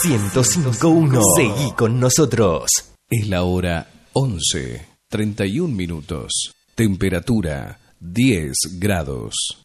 105.1. Seguí con nosotros. Es la hora 11:31. Temperatura 10 grados.